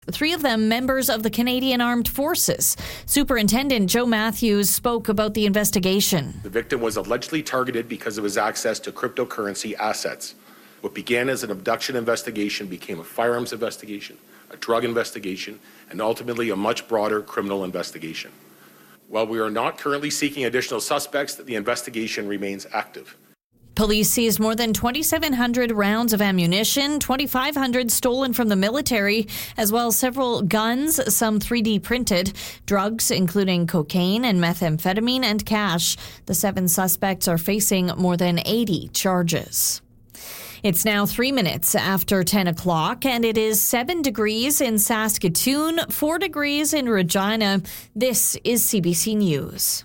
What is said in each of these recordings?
3 of them members of the Canadian Armed Forces. Superintendent Joe Matthews spoke about the investigation. The victim was allegedly targeted because of his access to cryptocurrency assets. What began as an abduction investigation became a firearms investigation, a drug investigation, and ultimately a much broader criminal investigation. While we are not currently seeking additional suspects, the investigation remains active. Police seized more than 2,700 rounds of ammunition, 2,500 stolen from the military, as well as several guns, some 3D printed, drugs including cocaine and methamphetamine, and cash. The 7 suspects are facing more than 80 charges. It's now 3 minutes after 10 o'clock, and it is 7 degrees in Saskatoon, 4 degrees in Regina. This is CBC News.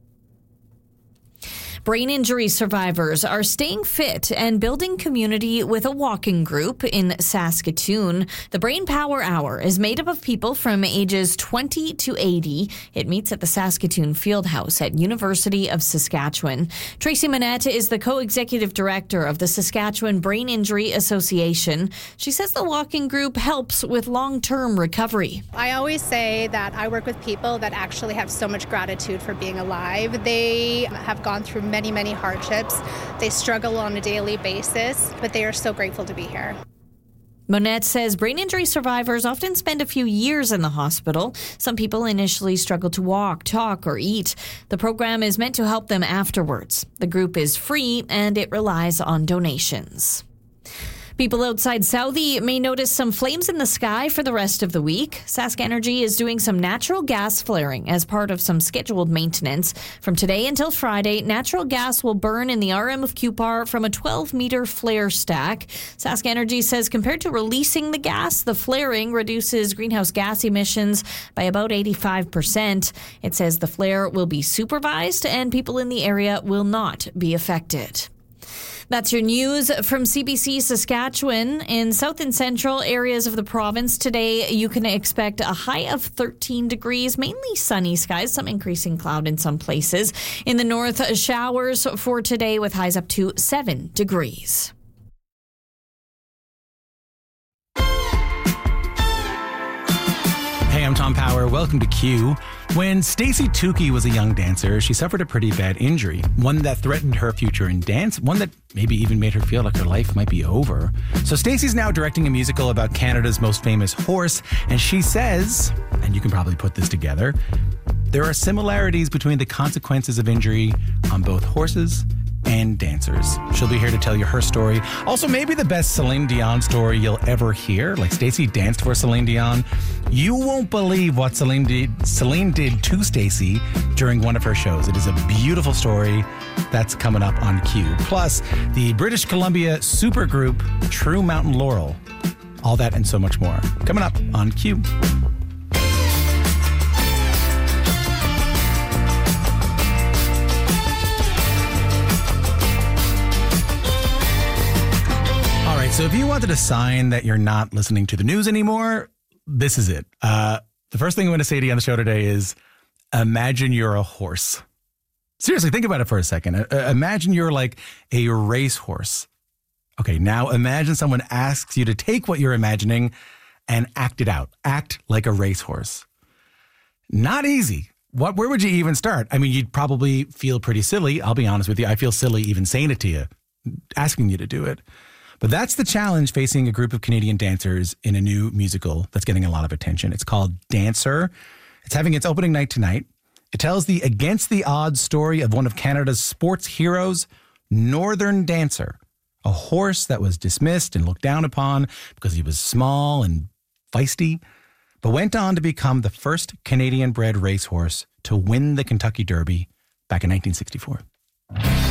Brain injury survivors are staying fit and building community with a walking group in Saskatoon. The Brain Power Hour is made up of people from ages 20 to 80. It meets at the Saskatoon Fieldhouse at University of Saskatchewan. Tracy Monette is the co-executive director of the Saskatchewan Brain Injury Association. She says the walking group helps with long-term recovery. I always say that I work with people that actually have so much gratitude for being alive. They have gone through many hardships. They struggle on a daily basis, but they are so grateful to be here. Monette says brain injury survivors often spend a few years in the hospital. Some people initially struggle to walk, talk, or eat. The program is meant to help them afterwards. The group is free and it relies on donations. People outside Southie may notice some flames in the sky for the rest of the week. Sask Energy is doing some natural gas flaring as part of some scheduled maintenance. From today until Friday, natural gas will burn in the RM of Cupar from a 12-meter flare stack. Sask Energy says compared to releasing the gas, the flaring reduces greenhouse gas emissions by about 85%. It says the flare will be supervised and people in the area will not be affected. That's your news from CBC Saskatchewan. In south and central areas of the province today, you can expect a high of 13 degrees, mainly sunny skies, some increasing cloud in some places. In the north, showers for today with highs up to 7 degrees. Hey, I'm Tom Power. Welcome to Q. When Stacey Tukey was a young dancer, she suffered a pretty bad injury, one that threatened her future in dance, one that maybe even made her feel like her life might be over. So Stacey's now directing a musical about Canada's most famous horse, and she says, and you can probably put this together, there are similarities between the consequences of injury on both horses and dancers. She'll be here to tell you her story. Also, maybe the best Celine Dion story you'll ever hear. Like Stacey danced for Celine Dion. You won't believe what Celine did to Stacey during one of her shows. It is a beautiful story that's coming up on Q. Plus, the British Columbia supergroup True Mountain Laurel. All that and so much more coming up on Q. So if you wanted a sign that you're not listening to the news anymore, this is it. The first thing I'm going to say to you on the show today is imagine you're a horse. Seriously, think about it for a second. Imagine you're like a racehorse. Okay, now imagine someone asks you to take what you're imagining and act it out. Act like a racehorse. Not easy. Where would you even start? I mean, you'd probably feel pretty silly. I'll be honest with you. I feel silly even saying it to you, asking you to do it. But that's the challenge facing a group of Canadian dancers in a new musical that's getting a lot of attention. It's called Dancer. It's having its opening night tonight. It tells the against the odds story of one of Canada's sports heroes, Northern Dancer, a horse that was dismissed and looked down upon because he was small and feisty, but went on to become the first Canadian-bred racehorse to win the Kentucky Derby back in 1964.